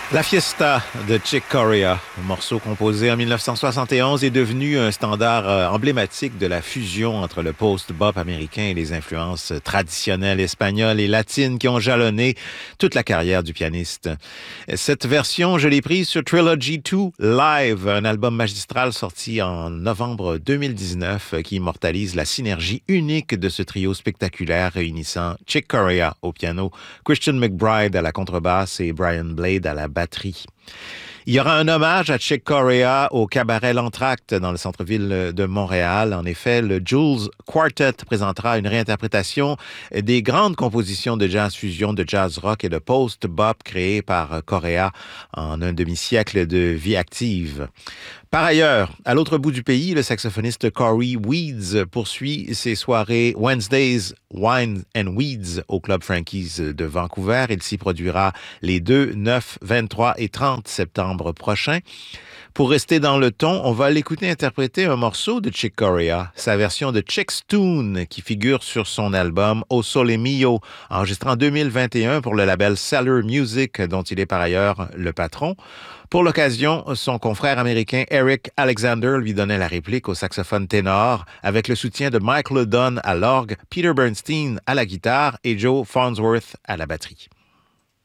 La Fiesta de Chick Corea, morceau composé en 1971, est devenu un standard emblématique de la fusion entre le post-bop américain et les influences traditionnelles espagnoles et latines qui ont jalonné toute la carrière du pianiste. Cette version, je l'ai prise sur Trilogy 2 Live, un album magistral sorti en novembre 2019 qui immortalise la synergie unique de ce trio spectaculaire réunissant Chick Corea au piano, Christian McBride à la contrebasse et Brian Blade à la batterie. Il y aura un hommage à Chick Corea au cabaret L'Entracte dans le centre-ville de Montréal. En effet, le Jules Quartet présentera une réinterprétation des grandes compositions de jazz fusion, de jazz rock et de post-bop créées par Corea en un demi-siècle de vie active. Par ailleurs, à l'autre bout du pays, le saxophoniste Corey Weeds poursuit ses soirées Wednesdays Wine and Weeds au Club Frankie's de Vancouver. Il s'y produira les 2, 9, 23 et 30 septembre prochains. Pour rester dans le ton, on va l'écouter interpréter un morceau de Chick Corea, sa version de Chick's Tune qui figure sur son album O Sole Mio, enregistré en 2021 pour le label Cellar Music, dont il est par ailleurs le patron. Pour l'occasion, son confrère américain Eric Alexander lui donnait la réplique au saxophone ténor avec le soutien de Mike Ludon à l'orgue, Peter Bernstein à la guitare et Joe Farnsworth à la batterie.